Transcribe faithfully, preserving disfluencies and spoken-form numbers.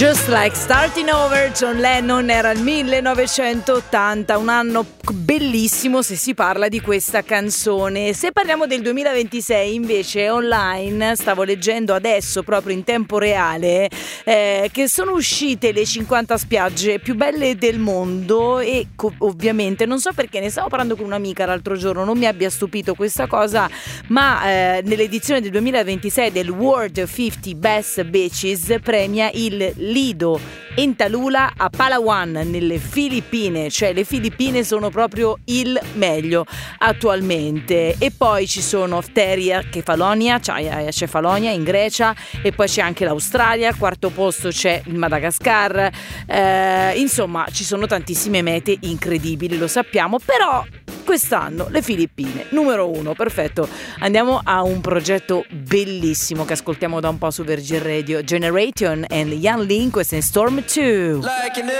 Just Like Starting Over, John Lennon, era il millenovecentottanta, un anno bellissimo se si parla di questa canzone. Se parliamo del duemilaventisei invece, online stavo leggendo adesso proprio in tempo reale eh, che sono uscite le cinquanta spiagge più belle del mondo e co- ovviamente non so perché ne stavo parlando con un'amica l'altro giorno, non mi abbia stupito questa cosa, ma eh, nell'edizione del duemilaventisei del World cinquanta Best Beaches premia il Lido in Talula a Palawan nelle Filippine, cioè le Filippine sono proprio il meglio attualmente. E poi ci sono Pteria, Kefalonia, c'è Cefalonia in Grecia, e poi c'è anche l'Australia, al quarto posto c'è il Madagascar, eh, insomma ci sono tantissime mete incredibili, lo sappiamo, però quest'anno le Filippine numero uno. Perfetto, andiamo a un progetto bellissimo che ascoltiamo da un po' su Virgin Radio, Generation and Yan Lin, questo è Storm due. Like